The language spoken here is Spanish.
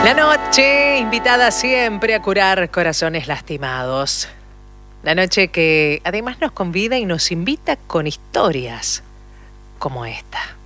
La noche invitada siempre a curar corazones lastimados. La noche que además nos convida y nos invita con historias como esta.